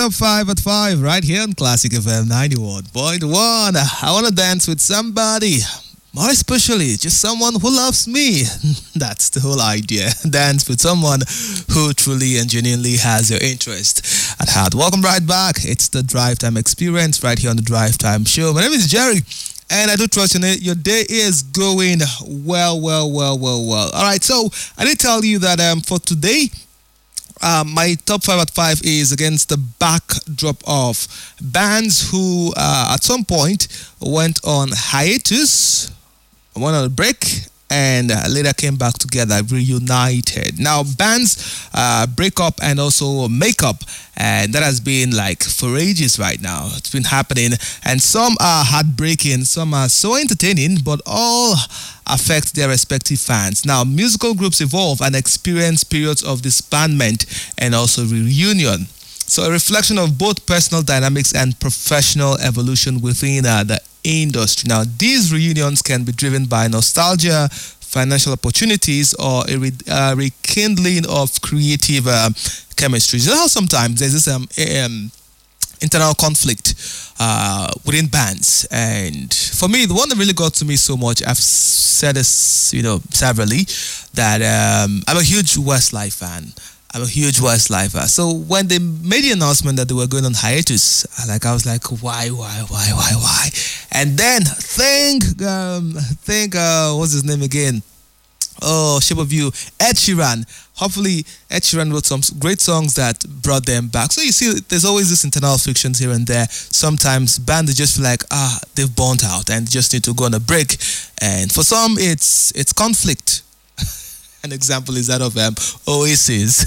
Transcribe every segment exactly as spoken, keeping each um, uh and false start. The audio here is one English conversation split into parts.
Five at five, right here on Classic F M ninety-one point one. I want to dance with somebody, more especially just someone who loves me. That's the whole idea. Dance with someone who truly and genuinely has your interest at heart. Welcome right back. It's the Drive Time Experience right here on the Drive Time Show. My name is Jerry, and I do trust your, your day is going well, well, well, well, well. All right, so I did tell you that um for today, Uh, my top five at five is against the backdrop of bands who uh, at some point went on hiatus, went on a break, and uh, later came back together, reunited. Now, bands uh, break up and also make up, and that has been like for ages right now. It's been happening, and some are heartbreaking, some are so entertaining, but all affect their respective fans. Now, musical groups evolve and experience periods of disbandment and also reunion. So, a reflection of both personal dynamics and professional evolution within uh, the industry. Now, these reunions can be driven by nostalgia, financial opportunities, or a re- uh, rekindling of creative uh, chemistry. You know how sometimes there's this um, um, internal conflict uh, within bands, and for me, the one that really got to me so much, I've said this, you know, severally, that um, I'm a huge Westlife fan. I'm a huge Westlife fan. So when they made the announcement that they were going on hiatus, like I was like, why, why, why, why, why? And then think, um, think, uh, what's his name again? Oh, Shape of You, Ed Sheeran. Hopefully, Ed Sheeran wrote some great songs that brought them back. So you see, there's always this internal frictions here and there. Sometimes bands just feel like, ah, they've burnt out and just need to go on a break. And for some, it's it's conflict. An example is that of um, Oasis.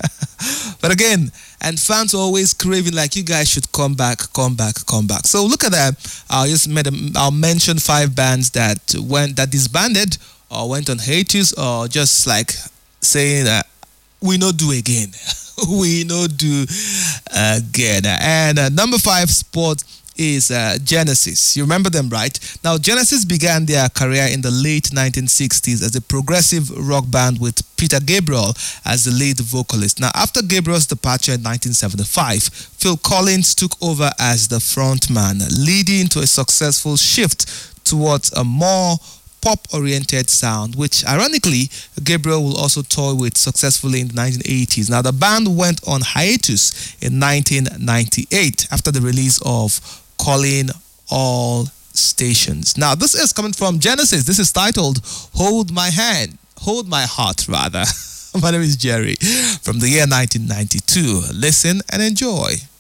But again, and fans are always craving like, you guys should come back, come back, come back. So look at that. I'll just made a, I'll mention five bands that went that disbanded or went on hiatus, or just like saying that we no do again. we no do again. And uh, number five spot is uh, Genesis. You remember them, right? Now, Genesis began their career in the late nineteen sixties as a progressive rock band with Peter Gabriel as the lead vocalist. Now, after Gabriel's departure in nineteen seventy-five, Phil Collins took over as the frontman, leading to a successful shift towards a more pop-oriented sound, which ironically Gabriel will also toy with successfully in the nineteen eighties. Now, the band went on hiatus in nineteen ninety-eight after the release of Calling All Stations. Now, this is coming from Genesis. This is titled Hold My Hand, Hold My Heart, rather. My name is Jerry from the year nineteen ninety-two. Listen and enjoy.